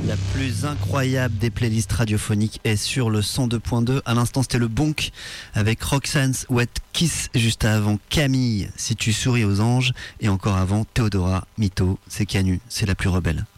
La plus incroyable des playlists radiophoniques est sur le 102.2. À l'instant, c'était le Bonk avec Roxanne's Wet Kiss. Juste avant, Camille, Si tu souris aux anges. Et encore avant, Théodora, Mytho, c'est Canu, c'est la plus rebelle.